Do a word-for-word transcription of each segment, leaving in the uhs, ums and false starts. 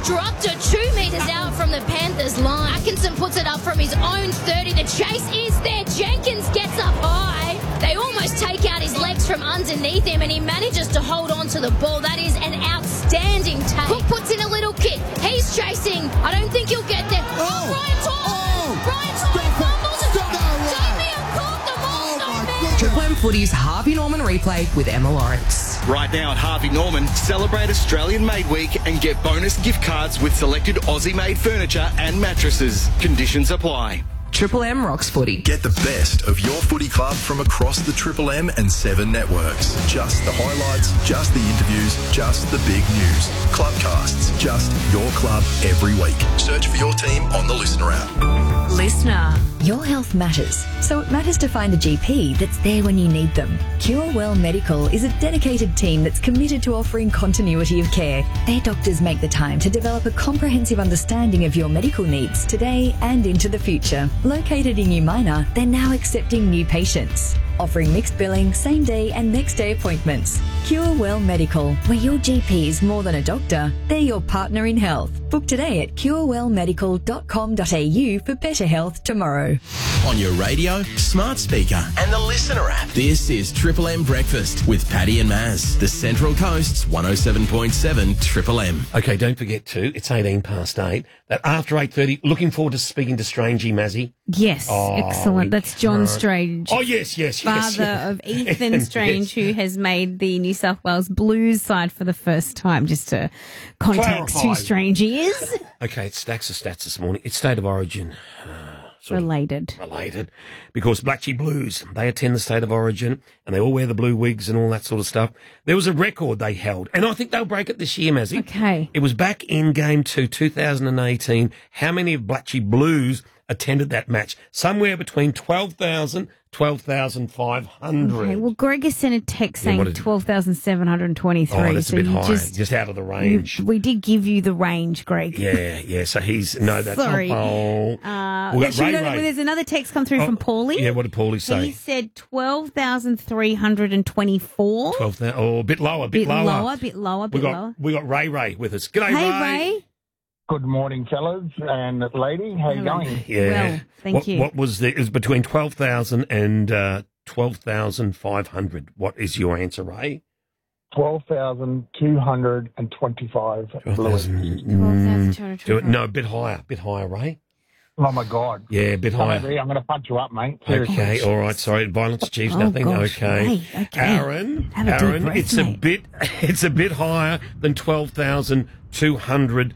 Destructor, two metres out from the Panthers line. Atkinson puts it up from his own thirty. The chase is there. Jenkins gets up high. They almost take out his legs from underneath him, and he manages to hold on to the ball. That is an outstanding take. Cook puts in a little kick. He's chasing. I don't think he'll get there. Oh, oh Brian To'o! Oh, Brian To'o fumbles it. Damien Cook, the ball's not there. Triple M Footy's Harvey Norman replay with Emma Lawrence. Right now at Harvey Norman, celebrate Australian Made Week and get bonus gift cards with selected Aussie-made furniture and mattresses. Conditions apply. Triple M rocks footy. Get the best of your footy club from across the Triple M and Seven networks. Just the highlights, just the interviews, just the big news. Clubcasts, just your club every week. Search for your team on the Listener app. Listener. Your health matters, so it matters to find a G P that's there when you need them. Cure Well Medical is a dedicated team that's committed to offering continuity of care. Their doctors make the time to develop a comprehensive understanding of your medical needs today and into the future. Located in Umina, they're now accepting new patients, offering mixed billing, same day and next day appointments. Cure Well Medical, where your G P is more than a doctor, they're your partner in health. Book today at cure well medical dot com dot a u for better health tomorrow. On your radio, smart speaker and the Listener app. This is Triple M Breakfast with Paddy and Maz, the Central Coast's one oh seven point seven Triple M. Okay, don't forget to, it's eighteen past eight, that after eight thirty, looking forward to speaking to Strangey, Mazzy. Yes, Oh, excellent. That's John can't. Strange. Oh, yes, yes, yes. Father of Ethan Strange, Yes. who has made the New South Wales Blues side for the first time, just to context who Clarify. Strangey is. Okay, it's stacks of stats this morning. It's State of Origin. Uh, sort of Related. related. Because Blatchy Blues, they attend the State of Origin and they all wear the blue wigs and all that sort of stuff. There was a record they held, and I think they'll break it this year, Mazzy. Okay. It was back in Game two, two thousand eighteen. How many of Blatchy Blues attended that match? Somewhere between twelve thousand, twelve thousand five hundred. Okay, well, Greg has sent a text Yeah, what saying is it? twelve thousand seven hundred twenty-three. Oh, that's so a bit you high. Just, Just, out of the you- range. we did give you the range, Greg. Yeah, yeah. So he's no, that's Sorry. not Paul. Uh, We've got actually, Ray no, no, Ray. there's another text come through Oh, from Paulie. Yeah, what did Paulie say? He said twelve thousand three hundred twenty-four. Twelve thousand. Oh, a bit lower, a bit, Bit lower. lower, bit lower, We bit got lower. we got Ray Ray with us. G'day, Hey, Ray. Ray. Good morning, fellas and lady. How you Hello. going? Yeah. Well, thank what, you. What was the? It was between twelve thousand and uh, twelve thousand five hundred. What is your answer, Ray? Twelve thousand two hundred and twenty-five. twelve thousand. twelve thousand two hundred Do it. twenty-five. No, a bit higher, a bit higher, Ray. Oh my God! Yeah, a bit Come higher. over here, I'm going to punch you up, mate. Seriously. Okay, all right. Sorry, violence achieves Oh, nothing. gosh, Okay. Ray, okay. Aaron, Have a deep Aaron, breath, it's a mate. bit, it's a bit higher than twelve thousand two hundred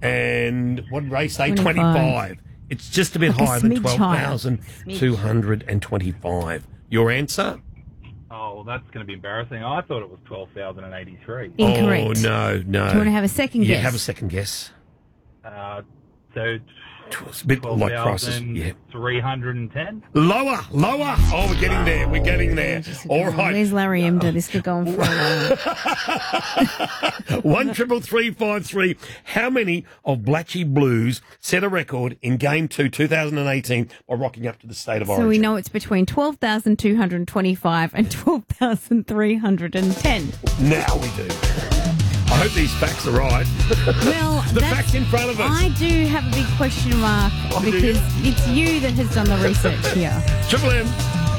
and what did Ray say? twenty-five. Twenty-five. It's just a bit Like a higher than smidge twelve higher. thousand two hundred and twenty-five. Your answer? Oh, well, that's going to be embarrassing. I thought it was twelve thousand eighty-three. Incorrect. Oh no, no. Do you want to have a second Yeah, guess? have a second guess. Uh, so It's a bit like crisis. Yeah. three hundred ten? Lower, lower. Oh, we're getting there. We're getting there. All right. Where's Larry Emder? This could go on for a while. One triple three five three. How many of Blatchy Blues set a record in Game Two, two thousand and eighteen, by rocking up to the State of Origin? So we know it's between twelve thousand two hundred twenty-five and twelve thousand three hundred ten. Now we do. I hope these facts are right. Well, the that's- facts in front of us. I do have a big question mark Oh, do because you? it's you that has done the research here. Triple M.